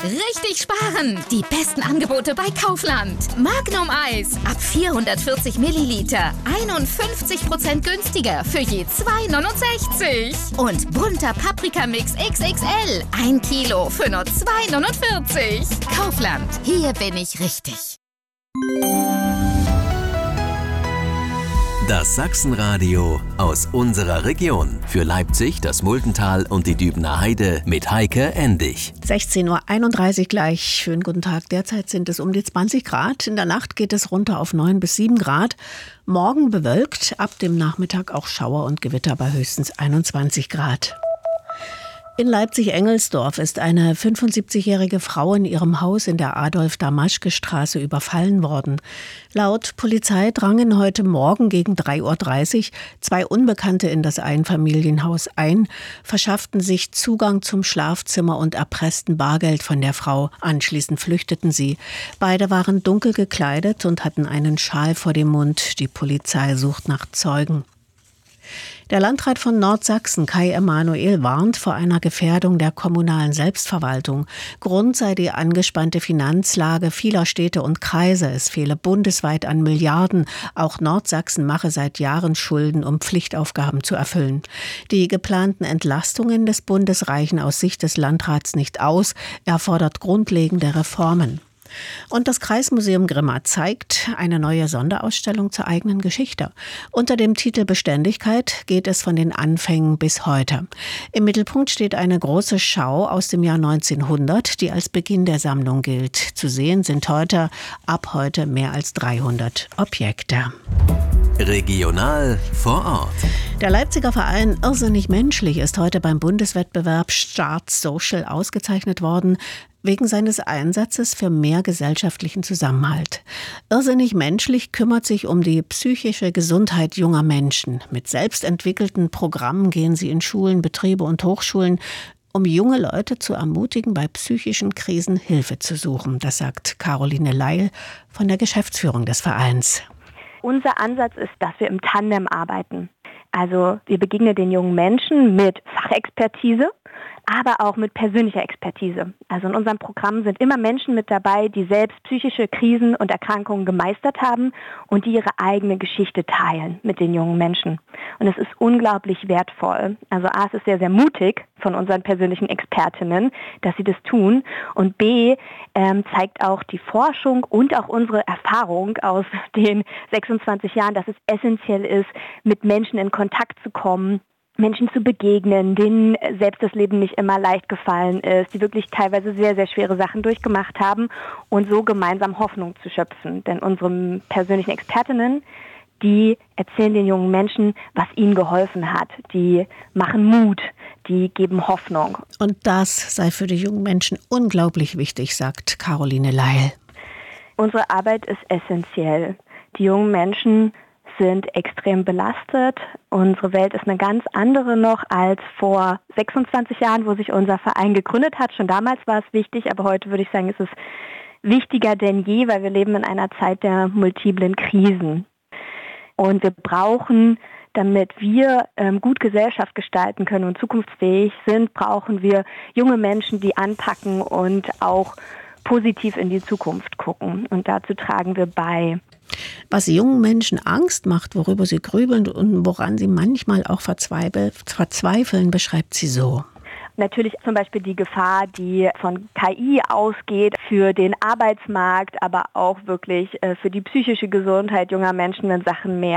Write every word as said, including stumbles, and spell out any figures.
Richtig sparen! Die besten Angebote bei Kaufland. Magnum Eis ab vierhundertvierzig Milliliter. einundfünfzig Prozent günstiger für je zwei neunundsechzig. Und bunter Paprikamix X X L. Ein Kilo für nur zwei neunundvierzig. Kaufland. Hier bin ich richtig. Das Sachsenradio aus unserer Region. Für Leipzig, das Muldental und die Dübener Heide mit Heike Endig. sechzehn Uhr einunddreißig gleich. Schönen guten Tag. Derzeit sind es um die zwanzig Grad. In der Nacht geht es runter auf neun bis sieben Grad. Morgen bewölkt, ab dem Nachmittag auch Schauer und Gewitter bei höchstens einundzwanzig Grad. In Leipzig-Engelsdorf ist eine fünfundsiebzigjährige Frau in ihrem Haus in der Adolf-Damaschke-Straße überfallen worden. Laut Polizei drangen heute Morgen gegen drei Uhr dreißig zwei Unbekannte in das Einfamilienhaus ein, verschafften sich Zugang zum Schlafzimmer und erpressten Bargeld von der Frau. Anschließend flüchteten sie. Beide waren dunkel gekleidet und hatten einen Schal vor dem Mund. Die Polizei sucht nach Zeugen. Der Landrat von Nordsachsen, Kai Emanuel, warnt vor einer Gefährdung der kommunalen Selbstverwaltung. Grund sei die angespannte Finanzlage vieler Städte und Kreise. Es fehle bundesweit an Milliarden. Auch Nordsachsen mache seit Jahren Schulden, um Pflichtaufgaben zu erfüllen. Die geplanten Entlastungen des Bundes reichen aus Sicht des Landrats nicht aus. Er fordert grundlegende Reformen. Und das Kreismuseum Grimma zeigt eine neue Sonderausstellung zur eigenen Geschichte. Unter dem Titel Beständigkeit geht es von den Anfängen bis heute. Im Mittelpunkt steht eine große Schau aus dem Jahr neunzehnhundert, die als Beginn der Sammlung gilt. Zu sehen sind heute, ab heute mehr als dreihundert Objekte. Regional vor Ort. Der Leipziger Verein Irrsinnig Menschlich ist heute beim Bundeswettbewerb Start Social ausgezeichnet worden, wegen seines Einsatzes für mehr gesellschaftlichen Zusammenhalt. Irrsinnig Menschlich kümmert sich um die psychische Gesundheit junger Menschen. Mit selbstentwickelten Programmen gehen sie in Schulen, Betriebe und Hochschulen, um junge Leute zu ermutigen, bei psychischen Krisen Hilfe zu suchen. Das sagt Caroline Leil von der Geschäftsführung des Vereins. Unser Ansatz ist, dass wir im Tandem arbeiten. Also wir begegnen den jungen Menschen mit Fachexpertise, aber auch mit persönlicher Expertise. Also in unserem Programm sind immer Menschen mit dabei, die selbst psychische Krisen und Erkrankungen gemeistert haben und die ihre eigene Geschichte teilen mit den jungen Menschen. Und es ist unglaublich wertvoll. Also A, es ist sehr, sehr mutig von unseren persönlichen Expertinnen, dass sie das tun. Und B, ähm, zeigt auch die Forschung und auch unsere Erfahrung aus den sechsundzwanzig Jahren, dass es essentiell ist, mit Menschen in Kontakt zu kommen, Menschen zu begegnen, denen selbst das Leben nicht immer leicht gefallen ist, die wirklich teilweise sehr, sehr schwere Sachen durchgemacht haben und so gemeinsam Hoffnung zu schöpfen. Denn unsere persönlichen Expertinnen, die erzählen den jungen Menschen, was ihnen geholfen hat. Die machen Mut, die geben Hoffnung. Und das sei für die jungen Menschen unglaublich wichtig, sagt Caroline Leil. Unsere Arbeit ist essentiell. Die jungen Menschen sind extrem belastet. Unsere Welt ist eine ganz andere noch als vor sechsundzwanzig Jahren, wo sich unser Verein gegründet hat. Schon damals war es wichtig, aber heute würde ich sagen, ist es wichtiger denn je, weil wir leben in einer Zeit der multiplen Krisen. Und wir brauchen, damit wir ähm, gut Gesellschaft gestalten können und zukunftsfähig sind, brauchen wir junge Menschen, die anpacken und auch positiv in die Zukunft gucken. Und dazu tragen wir bei. Was jungen Menschen Angst macht, worüber sie grübeln und woran sie manchmal auch verzweifeln, beschreibt sie so. Natürlich zum Beispiel die Gefahr, die von K I ausgeht für den Arbeitsmarkt, aber auch wirklich für die psychische Gesundheit junger Menschen in Sachen mehr